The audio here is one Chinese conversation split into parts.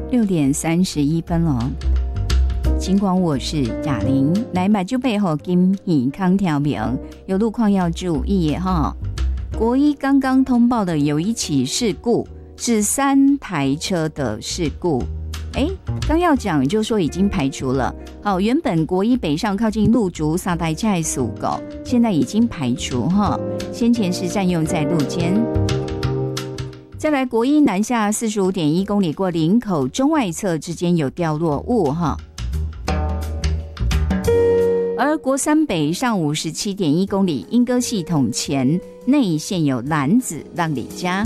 6点31分了。尽管我是雅玲，来买就背后金喜康条明，有路况要注意耶哈。国一刚刚通报的有一起事故，是3台车的事故。刚要讲就说已经排除了。好，原本国一北上靠近鹿竹3台车的事故，现在已经排除哈。先前是占用在路肩。再来，国一南下45.1公里过林口中外侧之间有掉落物哈。而国三北上57.1公里莺歌系统前内线有篮子让里家。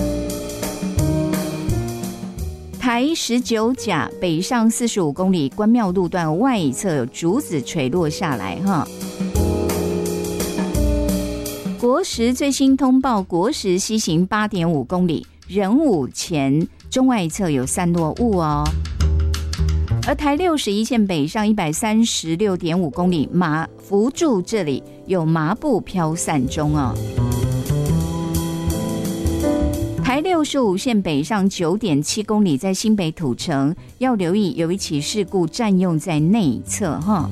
台19甲北上45公里关庙路段外侧有竹子垂落下来哈。国十最新通报，国十西行8.5公里仁武前中外侧有散落物哦。而台61线北上136.5公里福柱这里有麻布飘散中哦。台65线北上9.7公里在新北土城要留意有一起事故占用在内侧哈。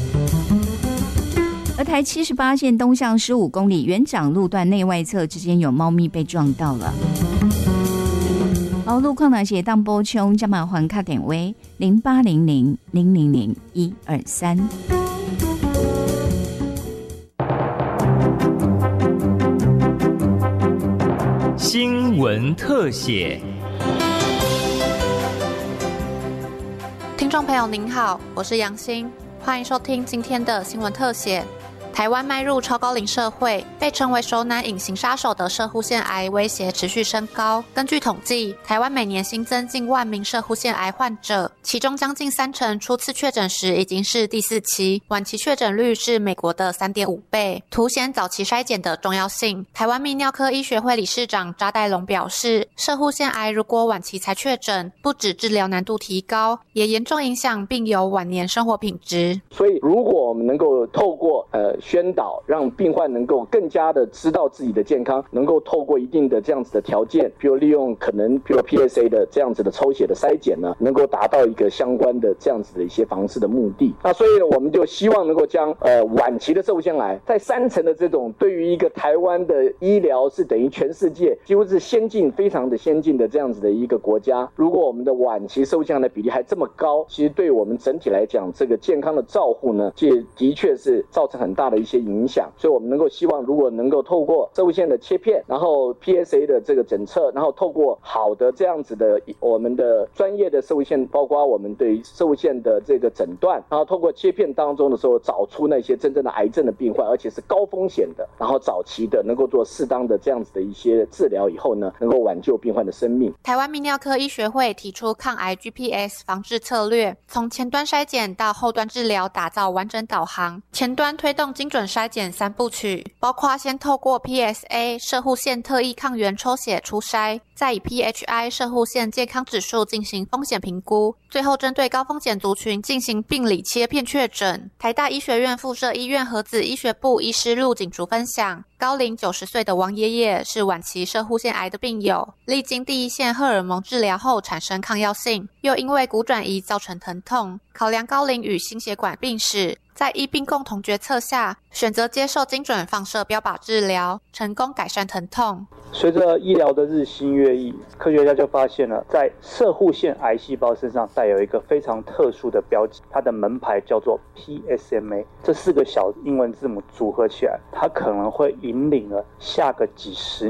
而台78线东向15公里园长路段内外侧之间有猫咪被撞到了。好，路况呢写当波琼加码还卡点位0800000123。 新闻特写。 听众朋友您好，我是杨欣，欢迎收听今天的新闻特写。台湾迈入超高龄社会，被称为首男隐形杀手的摄护腺癌威胁持续升高。根据统计，台湾每年新增近1万名摄护腺癌患者，其中将近30%初次确诊时已经是第4期，晚期确诊率是美国的3.5倍，凸显早期筛检的重要性。台湾泌尿科医学会理事长查代龙表示，摄护腺癌如果晚期才确诊，不止治疗难度提高，也严重影响病友晚年生活品质。 所以如果我们能够透过宣导，让病患能够更加的知道自己的健康，能够透过一定的这样子的条件，比如利用比如 PSA 的这样子的抽血的筛检呢，能够达到一个相关的这样子的一些防治的目的。那所以呢，我们就希望能够将晚期的摄护腺癌在3成的这种对于一个台湾的医疗是等于全世界几乎是非常的先进的这样子的一个国家，如果我们的晚期摄护腺癌的比例还这么高，其实对我们整体来讲，这个健康的照护呢，这的确是造成很大的一些影响。所以我们能够希望，如果能够透过摄护腺的切片，然后 PSA 的这个检测，然后透过好的这样子的我们的专业的摄护腺，包括我们对摄护腺的这个诊断，然后透过切片当中的时候找出那些真正的癌症的病患，而且是高风险的，然后早期的能够做适当的这样子的一些治疗以后呢，能够挽救病患的生命。 台湾泌尿科医学会提出抗癌 GPS 防治策略，从前端筛检到后端治疗打造完整导航。前端推动精准筛检3部曲，包括先透过 PSA 摄护腺特异抗原抽血初筛，再以 PHI 摄护腺健康指数进行风险评估，最后针对高风险族群进行病理切片确诊。台大医学院附设医院核子医学部医师陆景竹分享，高龄90岁的王爷爷是晚期摄护腺癌的病友，历经第一线荷尔蒙治疗后产生抗药性，又因为骨转移造成疼痛，考量高龄与心血管病史，在医病共同决策下，选择接受精准放射标靶治疗，成功改善疼痛。 随着医疗的日新月异，科学家就发现了，在摄护腺癌细胞身上带有一个非常特殊的标记，它的门牌叫做 PSMA。这4个小英文字母组合起来，它可能会引领了下个几十